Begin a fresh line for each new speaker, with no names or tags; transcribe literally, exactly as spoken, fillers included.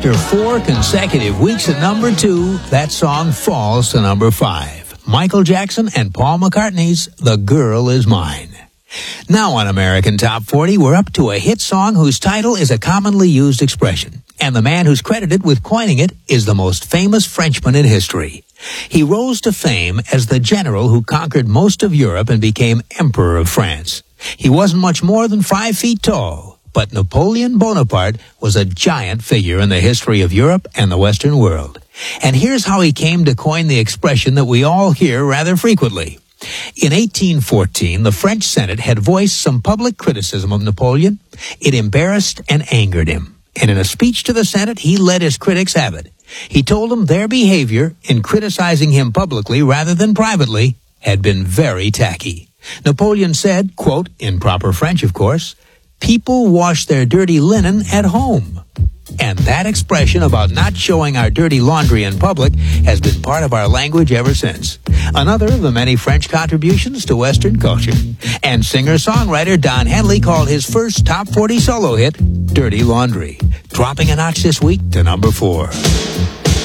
After four consecutive weeks at number two, that song falls to number five. Michael Jackson and Paul McCartney's The Girl Is Mine. Now on American Top forty, we're up to a hit song whose title is a commonly used expression. And the man who's credited with coining it is the most famous Frenchman in history. He rose to fame as the general who conquered most of Europe and became Emperor of France. He wasn't much more than five feet tall, but Napoleon Bonaparte was a giant figure in the history of Europe and the Western world. And here's how he came to coin the expression that we all hear rather frequently. In eighteen fourteen, the French Senate had voiced some public criticism of Napoleon. It embarrassed and angered him. And in a speech to the Senate, he let his critics have it. He told them their behavior in criticizing him publicly rather than privately had been very tacky. Napoleon said, quote, in proper French, of course, "People wash their dirty linen at home." And that expression about not showing our dirty laundry in public has been part of our language ever since. Another of the many French contributions to Western culture. And singer-songwriter Don Henley called his first top forty solo hit Dirty Laundry, dropping a notch this week to number four.